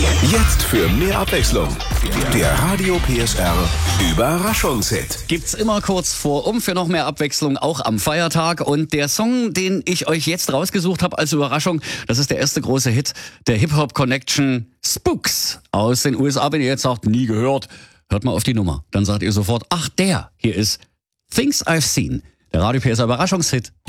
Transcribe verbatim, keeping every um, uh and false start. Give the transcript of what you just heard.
Jetzt für mehr Abwechslung. Der Radio P S R Überraschungshit. Gibt's immer kurz vor um für noch mehr Abwechslung, auch am Feiertag. Und der Song, den ich euch jetzt rausgesucht habe als Überraschung, das ist der erste große Hit der Hip-Hop-Connection Spooks aus den U S A. Wenn ihr jetzt sagt, nie gehört, hört mal auf die Nummer. Dann sagt ihr sofort, ach der, hier ist Things I've Seen, der Radio P S R Überraschungshit